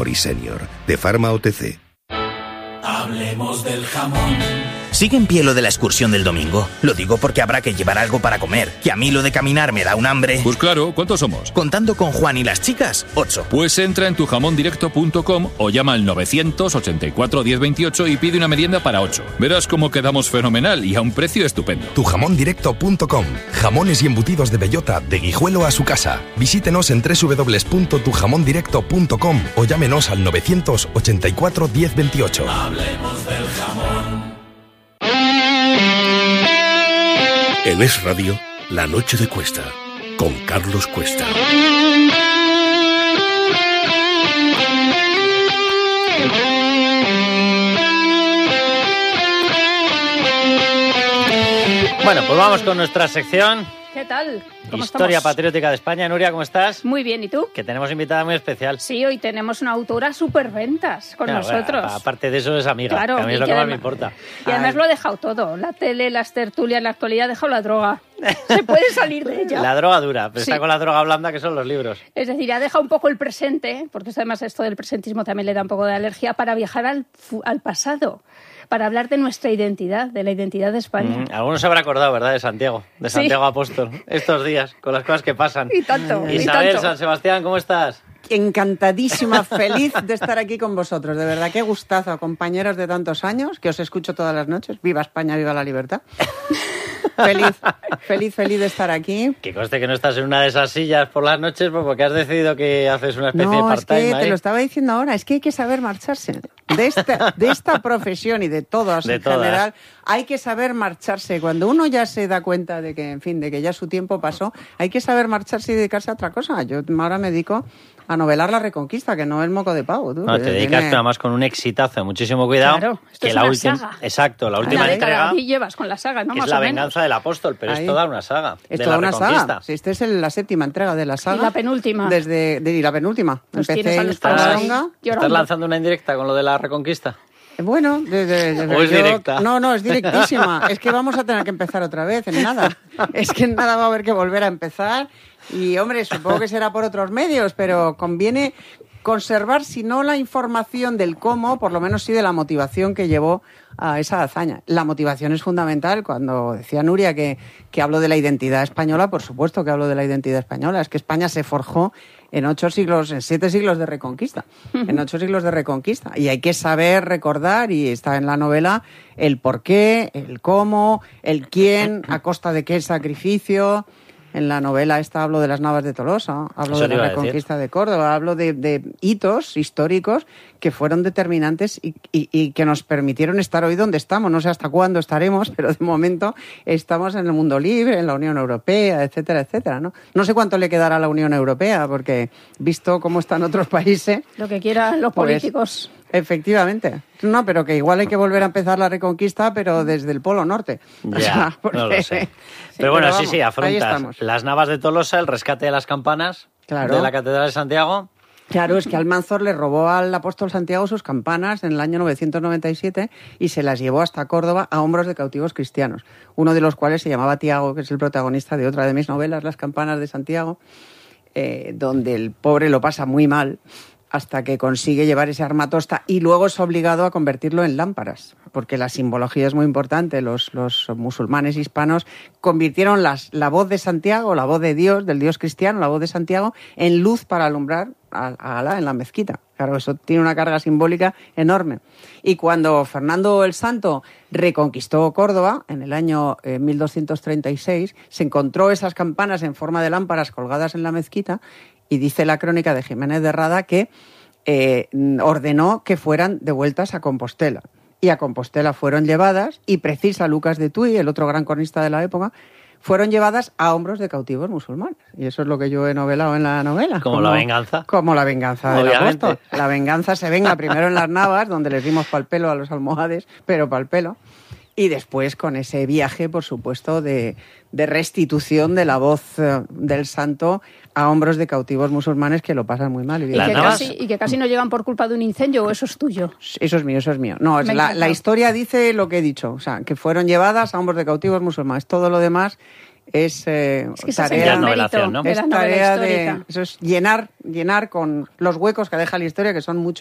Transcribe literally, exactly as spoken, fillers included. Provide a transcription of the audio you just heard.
y Senior, de Pharma O T C. Hablemos del jamón. ¿Sigue en pie lo de la excursión del domingo? Lo digo porque habrá que llevar algo para comer, que a mí lo de caminar me da un hambre. Pues claro, ¿cuántos somos? Contando con Juan y las chicas, ocho. Pues entra en tu jamón directo punto com o llama al novecientos ochenta y cuatro diez veintiocho y pide una merienda para ocho. Verás cómo quedamos fenomenal y a un precio estupendo. tu jamón directo punto com. Jamones y embutidos de bellota, de Guijuelo a su casa. Visítenos en doble u doble u doble u punto tu jamón directo punto com o llámenos al novecientos ochenta y cuatro diez veintiocho. Hablemos del jamón. En Es Radio, La Noche de Cuesta, con Carlos Cuesta. Bueno, pues vamos con nuestra sección. ¿Qué tal? ¿Cómo Historia estamos? Patriótica de España. Nuria, ¿cómo estás? Muy bien, ¿y tú? Que tenemos invitada muy especial. Sí, hoy tenemos una autora superventas con Claro, nosotros. bueno, aparte de eso es amiga, Claro, que a mí es y lo que que más además- me importa. Y además lo ha dejado todo. La tele, las tertulias, la actualidad, ha dejado la droga. Se puede salir de ella. La droga dura, pero Sí. está con la droga blanda que son los libros. Es decir, ha dejado un poco el presente, porque además esto del presentismo también le da un poco de alergia, para viajar al, fu- al pasado, para hablar de nuestra identidad, de la identidad de España. Mm, algunos se habrá acordado, ¿verdad? De Santiago, de Sí. Santiago Apóstol, estos días, con las cosas que pasan. Y tanto, y Isabel, tanto. San Sebastián, ¿cómo estás? Encantadísima, feliz de estar aquí con vosotros. De verdad, qué gustazo, compañeros de tantos años, que os escucho todas las noches. Viva España, viva la libertad. Feliz, feliz, feliz de estar aquí. Que conste que no estás en una de esas sillas por las noches pues porque has decidido que haces una especie de No, es part-time que ahí. te lo estaba diciendo ahora, es que hay que saber marcharse. De esta, de esta profesión y de todas De en todas. general, hay que saber marcharse. Cuando uno ya se da cuenta de que, en fin, de que ya su tiempo pasó, hay que saber marcharse y dedicarse a otra cosa. Yo ahora me dedico a novelar La Reconquista, que no es moco de pavo. Tú, No, te que dedicas tiene- nada más con un exitazo, muchísimo cuidado. Claro, esto que es la una última, saga. exacto, la A última la década entrega y llevas con la saga, ¿no? que es Más la o menos. venganza del apóstol, pero Ahí. es toda una saga. Es de toda la una Reconquista. saga. Sí, esta es el- la séptima entrega de la saga. Y la penúltima. Desde, de, y la penúltima. Nos tienes Empecé a los esta padres ahí milonga. llorando. ¿Estás lanzando una indirecta con lo de la Reconquista? Bueno, de, de- de- ¿O es yo- directa? No, no, es directísima. Es que vamos a tener que empezar otra vez, en nada. Es que en nada va a haber que volver a empezar. Y, hombre, supongo que será por otros medios, pero conviene conservar, si no la información del cómo, por lo menos sí de la motivación que llevó a esa hazaña. La motivación es fundamental. Cuando decía Nuria que, que hablo de la identidad española, por supuesto que hablo de la identidad española. Es que España se forjó en ocho siglos, en siete siglos de reconquista. En ocho siglos de reconquista. Y hay que saber recordar, y está en la novela, el por qué, el cómo, el quién, a costa de qué sacrificio. En la novela esta hablo de las Navas de Tolosa, hablo Eso de te iba la a decir. reconquista de Córdoba, hablo de, de hitos históricos que fueron determinantes y, y- y que nos permitieron estar hoy donde estamos. No sé hasta cuándo estaremos, pero de momento estamos en el mundo libre, en la Unión Europea, etcétera, etcétera, ¿no? No sé cuánto le quedará a la Unión Europea, porque visto cómo están otros países... Lo que quieran los Pues, políticos. Efectivamente. No, pero que igual hay que volver a empezar la reconquista, pero desde el Polo Norte. O Ya, sea, porque- no lo sé. Sí, Pero bueno, sí, vamos, sí, ahí afrontas estamos. las Navas de Tolosa, el rescate de las campanas Claro. de la Catedral de Santiago. Claro, es que Almanzor le robó al apóstol Santiago sus campanas en el año novecientos noventa y siete y se las llevó hasta Córdoba a hombros de cautivos cristianos, uno de los cuales se llamaba Tiago, que es el protagonista de otra de mis novelas, Las campanas de Santiago, eh, donde el pobre lo pasa muy mal hasta que consigue llevar ese armatosta y luego es obligado a convertirlo en lámparas, porque la simbología es muy importante. Los, los musulmanes hispanos convirtieron las, la voz de Santiago, la voz de Dios, del Dios cristiano, la voz de Santiago, en luz para alumbrar a, a Alá en la mezquita. Claro, eso tiene una carga simbólica enorme. Y cuando Fernando el Santo reconquistó Córdoba, en el año eh, mil doscientos treinta y seis, se encontró esas campanas en forma de lámparas colgadas en la mezquita y dice la crónica de Jiménez de Rada que eh, ordenó que fueran devueltas a Compostela. Y a Compostela fueron llevadas, y precisa Lucas de Tuy, el otro gran cronista de la época, fueron llevadas a hombros de cautivos musulmanes. Y eso es lo que yo he novelado en la novela. Como la venganza. Como la venganza del Obviamente. apóstol. La venganza se venga primero en las Navas, donde les dimos pal pelo a los almohades, pero pal pelo. Y después con ese viaje, por supuesto, de, de restitución de la voz eh, del santo a hombros de cautivos musulmanes que lo pasan muy mal. Y que, Navas- casi, y que casi no llegan por culpa de un incendio, o eso es tuyo. Eso es mío, eso es mío. No, es Me la, encanta. la historia dice lo que he dicho, o sea, que fueron llevadas a hombros de cautivos musulmanes. Todo lo demás es, eh, es que esa tarea, es el novelación, mérito ¿no? de es la novela tarea histórica. de eso es llenar, llenar con los huecos que deja la historia, que son muchos.